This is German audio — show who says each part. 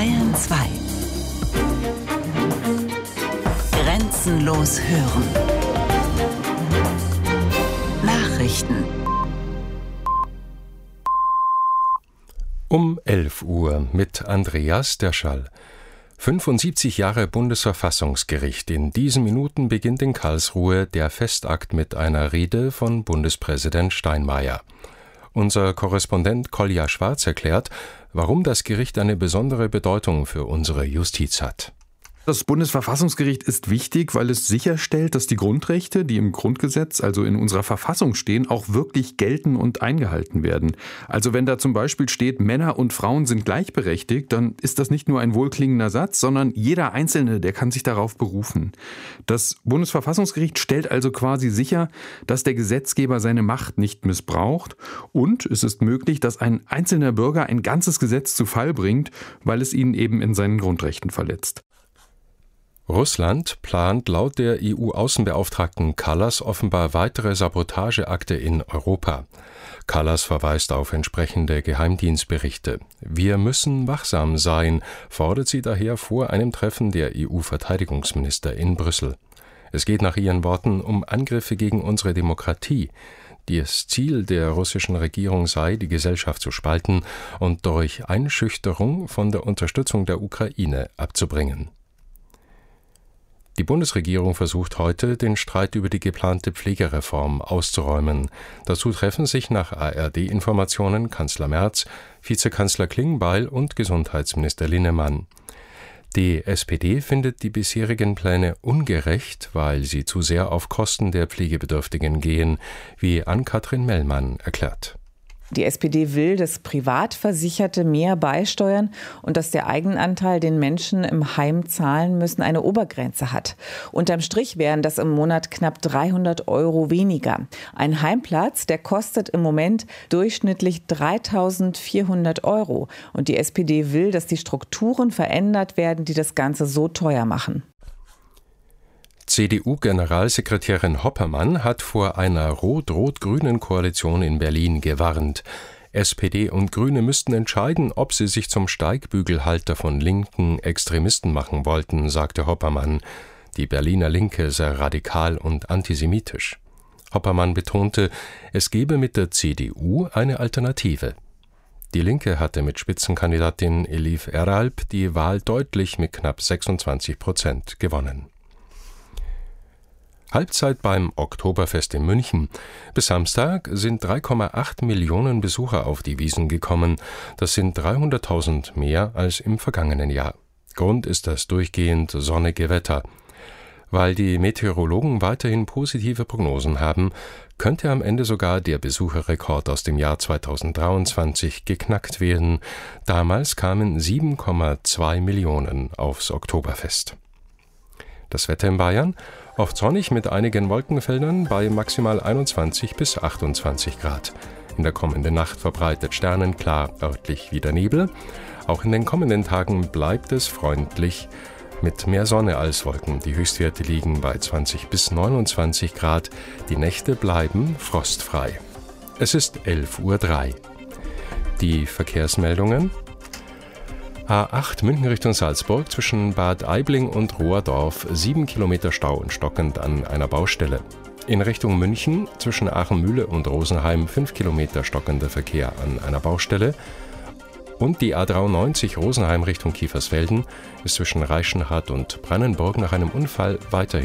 Speaker 1: Bayern 2. Grenzenlos hören. Nachrichten.
Speaker 2: Um 11 Uhr mit Andreas Derschall. 75 Jahre Bundesverfassungsgericht. In diesen Minuten beginnt in Karlsruhe der Festakt mit einer Rede von Bundespräsident Steinmeier. Unser Korrespondent Kolja Schwarz erklärt, warum das Gericht eine besondere Bedeutung für unsere Justiz hat.
Speaker 3: Das Bundesverfassungsgericht ist wichtig, weil es sicherstellt, dass die Grundrechte, die im Grundgesetz, also in unserer Verfassung stehen, auch wirklich gelten und eingehalten werden. Also wenn da zum Beispiel steht, Männer und Frauen sind gleichberechtigt, dann ist das nicht nur ein wohlklingender Satz, sondern jeder Einzelne, der kann sich darauf berufen. Das Bundesverfassungsgericht stellt also quasi sicher, dass der Gesetzgeber seine Macht nicht missbraucht, und es ist möglich, dass ein einzelner Bürger ein ganzes Gesetz zu Fall bringt, weil es ihn eben in seinen Grundrechten verletzt.
Speaker 2: Russland plant laut der EU-Außenbeauftragten Kallas offenbar weitere Sabotageakte in Europa. Kallas verweist auf entsprechende Geheimdienstberichte. Wir müssen wachsam sein, fordert sie daher vor einem Treffen der EU-Verteidigungsminister in Brüssel. Es geht nach ihren Worten um Angriffe gegen unsere Demokratie. Das Ziel der russischen Regierung sei, die Gesellschaft zu spalten und durch Einschüchterung von der Unterstützung der Ukraine abzubringen. Die Bundesregierung versucht heute, den Streit über die geplante Pflegereform auszuräumen. Dazu treffen sich nach ARD-Informationen Kanzler Merz, Vizekanzler Klingbeil und Gesundheitsminister Linnemann. Die SPD findet die bisherigen Pläne ungerecht, weil sie zu sehr auf Kosten der Pflegebedürftigen gehen, wie Ann-Kathrin Mellmann erklärt.
Speaker 4: Die SPD will, dass Privatversicherte mehr beisteuern und dass der Eigenanteil, den Menschen im Heim zahlen müssen, eine Obergrenze hat. Unterm Strich wären das im Monat knapp 300 € weniger. Ein Heimplatz, der kostet im Moment durchschnittlich 3.400 €. Und die SPD will, dass die Strukturen verändert werden, die das Ganze so teuer machen.
Speaker 2: CDU-Generalsekretärin Hoppermann hat vor einer rot-rot-grünen Koalition in Berlin gewarnt. SPD und Grüne müssten entscheiden, ob sie sich zum Steigbügelhalter von linken Extremisten machen wollten, sagte Hoppermann. Die Berliner Linke sei radikal und antisemitisch. Hoppermann betonte, es gebe mit der CDU eine Alternative. Die Linke hatte mit Spitzenkandidatin Elif Eralp die Wahl deutlich mit knapp 26% gewonnen. Halbzeit beim Oktoberfest in München. Bis Samstag sind 3,8 Millionen Besucher auf die Wiesn gekommen. Das sind 300.000 mehr als im vergangenen Jahr. Grund ist das durchgehend sonnige Wetter. Weil die Meteorologen weiterhin positive Prognosen haben, könnte am Ende sogar der Besucherrekord aus dem Jahr 2023 geknackt werden. Damals kamen 7,2 Millionen aufs Oktoberfest. Das Wetter in Bayern: oft sonnig mit einigen Wolkenfeldern bei maximal 21 bis 28 Grad. In der kommenden Nacht verbreitet sternenklar, örtlich wieder Nebel. Auch in den kommenden Tagen bleibt es freundlich mit mehr Sonne als Wolken. Die Höchstwerte liegen bei 20 bis 29 Grad. Die Nächte bleiben frostfrei. Es ist 11:03 Uhr. Die Verkehrsmeldungen: A8 München Richtung Salzburg zwischen Bad Aibling und Rohrdorf 7 Kilometer Stau und stockend an einer Baustelle. In Richtung München zwischen Aachenmühle und Rosenheim 5 Kilometer stockender Verkehr an einer Baustelle. Und die A93 Rosenheim Richtung Kiefersfelden ist zwischen Reichenhall und Brannenburg nach einem Unfall weiterhin